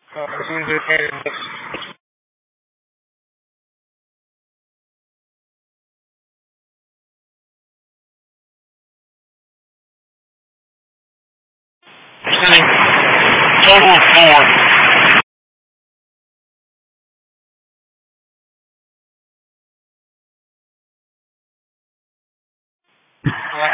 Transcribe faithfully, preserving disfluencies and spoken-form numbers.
Uh, as soon as it ends, sitting total of four. Well,